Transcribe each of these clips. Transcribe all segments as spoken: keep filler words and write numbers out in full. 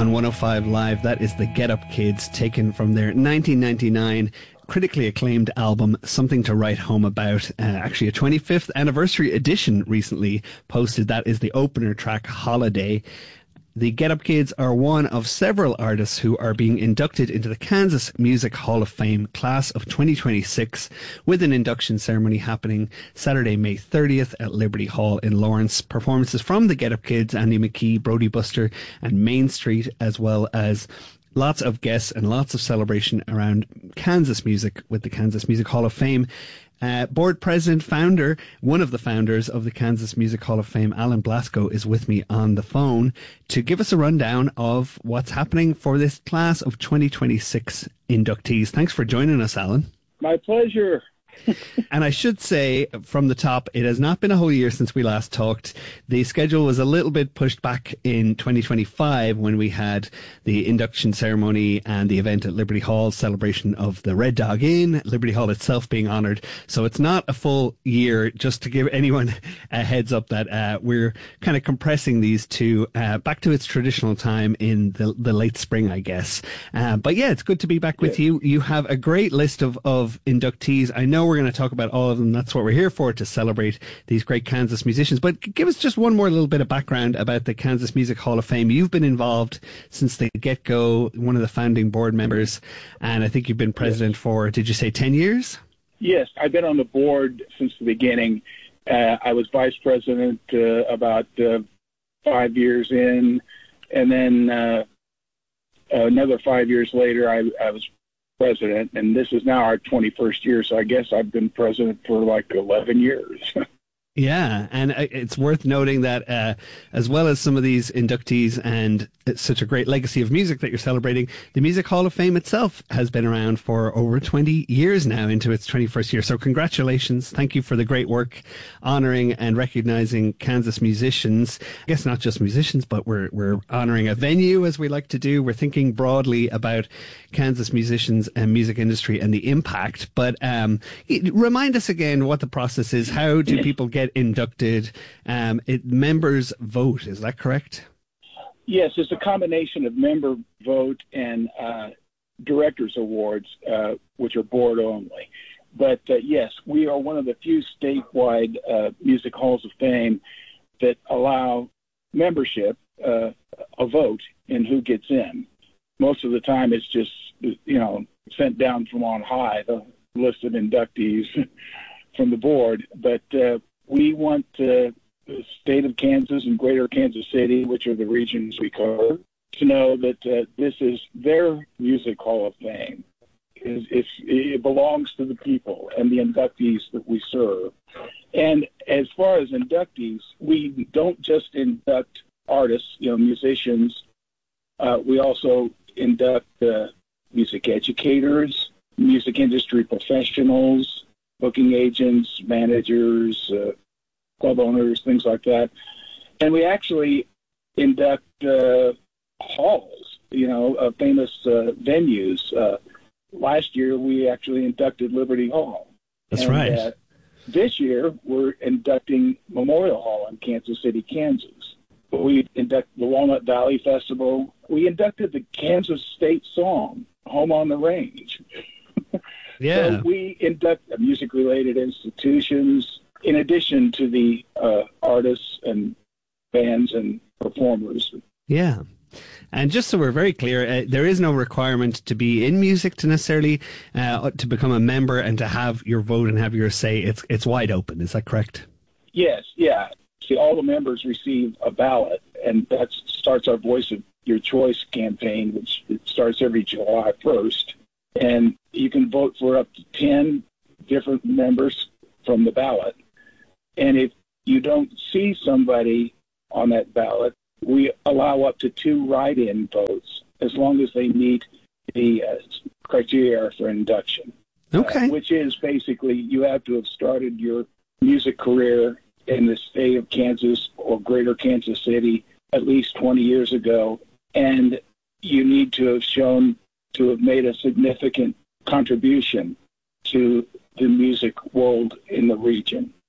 on one oh five Live. That is the Get Up Kids, taken from their nineteen ninety-nine critically acclaimed album, Something to Write Home About. Uh, actually, a twenty-fifth anniversary edition recently posted. That is the opener track, Holiday. The Get Up Kids are one of several artists who are being inducted into the Kansas Music Hall of Fame class of twenty twenty-six, with an induction ceremony happening Saturday, May thirtieth at Liberty Hall in Lawrence. Performances from the Get Up Kids, Andy McKee, Brody Buster and Main Street, as well as lots of guests and lots of celebration around Kansas music with the Kansas Music Hall of Fame. Uh, board president, founder, one of the founders of the Kansas Music Hall of Fame, Alan Blasco, is with me on the phone to give us a rundown of what's happening for this class of twenty twenty-six inductees. Thanks for joining us, Alan. My pleasure. And I should say from the top, it has not been a whole year since we last talked. The schedule was a little bit pushed back in twenty twenty-five when we had the induction ceremony and the event at Liberty Hall, celebration of the Red Dog Inn, Liberty Hall itself being honoured. So it's not a full year, just to give anyone a heads up that uh, we're kind of compressing these two uh, back to its traditional time in the, the late spring, I guess. Uh, but yeah, it's good to be back with yeah. you. You have a great list of, of inductees. I know we're going to talk about all of them. That's what we're here for, to celebrate these great Kansas musicians. But give us just one more little bit of background about the Kansas Music Hall of Fame. You've been involved since the get-go, one of the founding board members, and I think you've been president for, did you say ten years? Yes, I've been on the board since the beginning. Uh, I was vice president uh, about uh, five years in, and then uh, another five years later, I, I was president, and this is now our twenty-first year, so I guess I've been president for like eleven years. Yeah, and it's worth noting that uh, as well as some of these inductees and it's such a great legacy of music that you're celebrating, the Music Hall of Fame itself has been around for over twenty years now, into its twenty-first year. So congratulations. Thank you for the great work honouring and recognising Kansas musicians. I guess not just musicians, but we're we're honouring a venue, as we like to do. We're thinking broadly about Kansas musicians and music industry and the impact. But um, remind us again what the process is. How do people get inducted? Um, it, members vote, is that correct? Yes, it's a combination of member vote and uh, directors awards, uh, which are board only. But uh, yes, we are one of the few statewide uh, music halls of fame that allow membership, uh, a vote in who gets in. Most of the time it's just, you know, sent down from on high, the list of inductees from the board. But uh, we want uh, the state of Kansas and greater Kansas City, which are the regions we cover, to know that uh, this is their Music Hall of Fame. It's, it's, it belongs to the people and the inductees that we serve. And as far as inductees, we don't just induct artists, you know, musicians. Uh, we also induct uh, music educators, music industry professionals, booking agents, managers, uh, club owners, things like that. And we actually induct uh, halls, you know, uh, famous uh, venues. Uh, last year, we actually inducted Liberty Hall. That's and, right. Uh, this year, we're inducting Memorial Hall in Kansas City, Kansas. We inducted the Walnut Valley Festival. We inducted the Kansas State Song, Home on the Range. Yeah. So we induct music-related institutions in addition to the uh, artists and bands and performers. Yeah. And just so we're very clear, uh, there is no requirement to be in music to necessarily uh, to become a member and to have your vote and have your say. It's it's wide open. Is that correct? Yes. Yeah. See, all the members receive a ballot, and that starts our Voice of Your Choice campaign, which it starts every July first. And you can vote for up to ten different members from the ballot. And if you don't see somebody on that ballot, we allow up to two write-in votes as long as they meet the uh, criteria for induction. Okay. Uh, which is basically you have to have started your music career in the state of Kansas or greater Kansas City at least twenty years ago, and you need to have shown to have made a significant contribution to the music world in the region.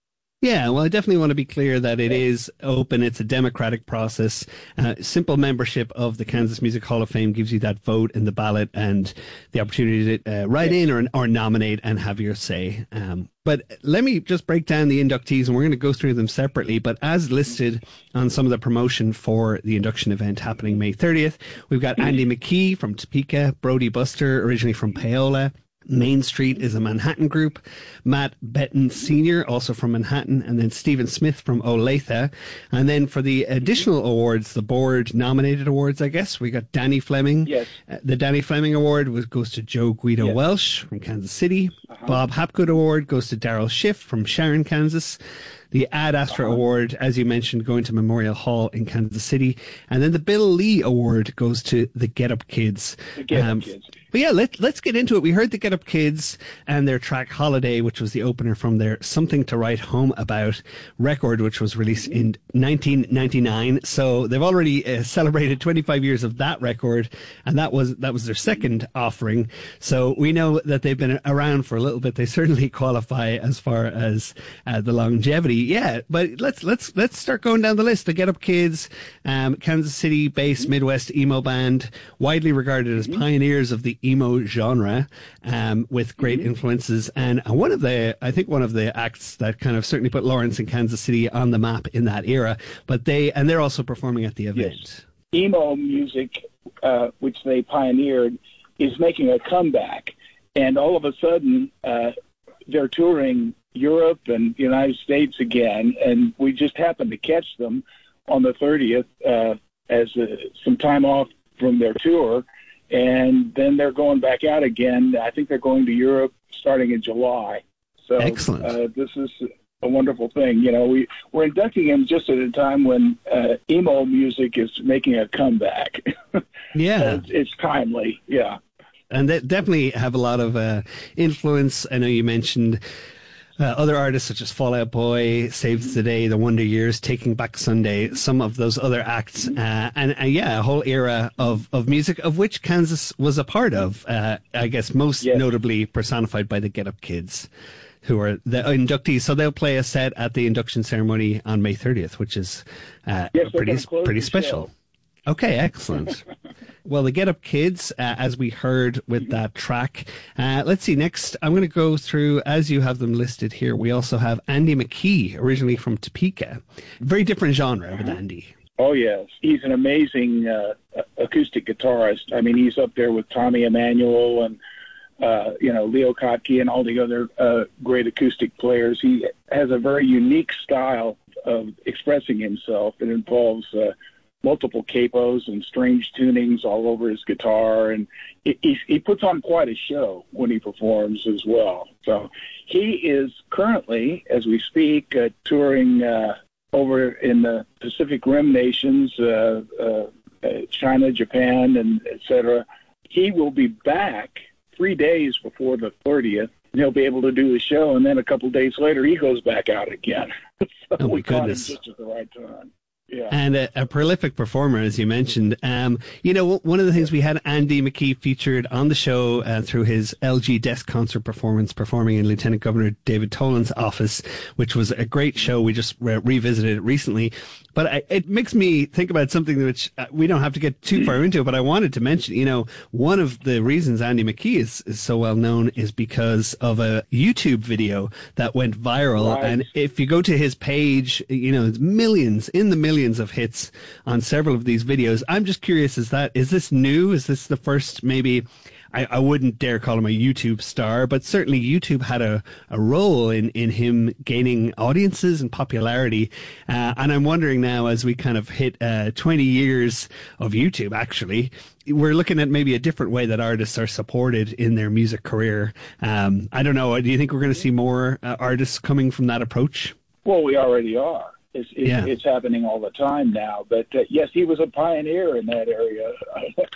Yeah, well, I definitely want to be clear that it is open. It's a democratic process. Uh, simple membership of the Kansas Music Hall of Fame gives you that vote in the ballot and the opportunity to uh, write in or, or nominate and have your say. Um, but let me just break down the inductees, and we're going to go through them separately. But as listed on some of the promotion for the induction event happening May thirtieth, we've got Andy McKee from Topeka, Brody Buster, originally from Paola. Main Street is a Manhattan group. Matt Betton Senior, also from Manhattan, and then Stephen Smith from Olathe. And then for the additional awards, the board nominated awards, I guess, we got Danny Fleming. Yes. Uh, the Danny Fleming Award was, goes to Joe Guido Yes. Welsh from Kansas City. Uh-huh. Bob Hapgood Award goes to Daryl Schiff from Sharon, Kansas. The Ad Astra uh-huh. Award, as you mentioned, going to Memorial Hall in Kansas City. And then the Bill Lee Award goes to the Get Up Kids. The Get Up um, Kids. But yeah, let, let's get into it. We heard the Get Up Kids and their track Holiday, which was the opener from their Something to Write Home About record, which was released in nineteen ninety-nine. So they've already uh, celebrated twenty-five years of that record, and that was that was their second offering. So we know that they've been around for a little bit. They certainly qualify as far as uh, the longevity. Yeah, but let's let's let's start going down the list. The Get Up Kids, um, Kansas City-based Midwest emo band, widely regarded as pioneers of the emo genre, um, with great mm-hmm. influences, and one of the, I think one of the acts that kind of certainly put Lawrence and Kansas City on the map in that era. But they, and they're also performing at the event. Yes. Emo music, uh, which they pioneered, is making a comeback, and all of a sudden uh, they're touring Europe and the United States again, and we just happened to catch them on the thirtieth uh, as uh, some time off from their tour. And then they're going back out again. I think they're going to Europe starting in July. So excellent. Uh, this is a wonderful thing. You know, we, we're inducting them just at a time when uh, emo music is making a comeback. Yeah. it's, it's timely, yeah. And they definitely have a lot of uh, influence. I know you mentioned Uh, other artists such as Fall Out Boy, Saves the Day, The Wonder Years, Taking Back Sunday, some of those other acts, uh, and, and yeah, a whole era of, of music of which Kansas was a part of, uh, I guess most yes. notably personified by the Get Up Kids, who are the inductees. So they'll play a set at the induction ceremony on May thirtieth, which is uh, yes, pretty pretty special. Show. Okay, excellent. Well, the Get Up Kids, uh, as we heard with that track. Uh, let's see, next I'm going to go through, as you have them listed here, we also have Andy McKee, originally from Topeka. Very different genre with Andy. Oh, yes. He's an amazing uh, acoustic guitarist. I mean, he's up there with Tommy Emmanuel and, uh, you know, Leo Kottke and all the other uh, great acoustic players. He has a very unique style of expressing himself. It involves uh, multiple capos and strange tunings all over his guitar, and he, he, he puts on quite a show when he performs as well. So he is currently, as we speak, uh, touring uh, over in the Pacific Rim nations, uh, uh, uh, China, Japan, and et cetera. He will be back three days before the thirtieth, and he'll be able to do the show, and then a couple days later he goes back out again. So oh, my we caught him goodness. just at the right time. Yeah. And a, a prolific performer, as you mentioned. Um, you know, one of the things we had Andy McKee featured on the show uh, through his L G Desk concert performance, performing in Lieutenant Governor David Tolan's office, which was a great show. We just re- revisited it recently. But I, it makes me think about something which uh, we don't have to get too far into, but I wanted to mention, you know, one of the reasons Andy McKee is, is so well known is because of a YouTube video that went viral. Right. And if you go to his page, you know, it's millions, in the millions of hits on several of these videos. I'm just curious, is that, is this new? Is this the first, maybe, I, I wouldn't dare call him a YouTube star, but certainly YouTube had a, a role in, in him gaining audiences and popularity. Uh, and I'm wondering now, as we kind of hit uh, twenty years of YouTube, actually, we're looking at maybe a different way that artists are supported in their music career. Um, I don't know. Do you think we're going to see more uh, artists coming from that approach? Well, we already are. It's, it's, yeah. it's happening all the time now. But uh, yes, he was a pioneer in that area.